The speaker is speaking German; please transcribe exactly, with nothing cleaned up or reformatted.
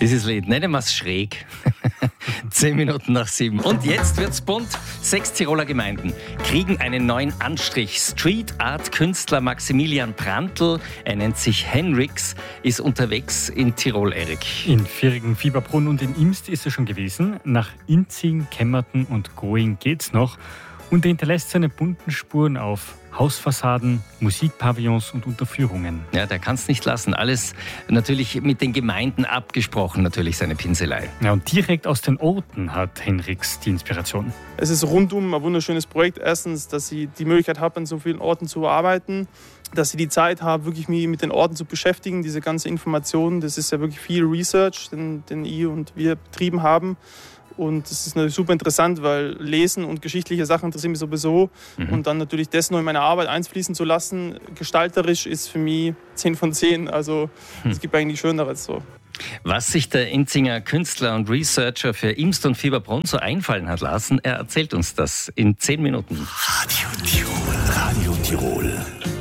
Dieses Lied, nennen wir es schräg. Zehn Minuten nach sieben. Und jetzt wird's bunt. Sechs Tiroler Gemeinden kriegen einen neuen Anstrich. Street Art Künstler Maximilian Brandl, er nennt sich Henrix, ist unterwegs in Tirol, Erik. In Virigen, Fieberbrunn und in Imst ist er schon gewesen. Nach Inzing, Kemmerten und Going geht's noch. Und er hinterlässt seine bunten Spuren auf Hausfassaden, Musikpavillons und Unterführungen. Ja, der kann es nicht lassen. Alles natürlich mit den Gemeinden abgesprochen, natürlich seine Pinselei. Ja, und direkt aus den Orten hat Henrix die Inspiration. Es ist rundum ein wunderschönes Projekt. Erstens, dass sie die Möglichkeit haben, an so vielen Orten zu arbeiten, dass sie die Zeit haben, wirklich mich mit den Orten zu beschäftigen, diese ganze Information. Das ist ja wirklich viel Research, den, den ich und wir betrieben haben. Und das ist natürlich super interessant, weil Lesen und geschichtliche Sachen interessieren mich sowieso. Mhm. Und dann natürlich das noch in meine Arbeit einfließen zu lassen, gestalterisch ist für mich zehn von zehn. Also es gibt eigentlich Schöneres so. Was sich der Inzinger Künstler und Researcher für Imst und Fieberbrunn so einfallen hat lassen, er erzählt uns das in zehn Minuten. Radio Tirol, Radio Tirol.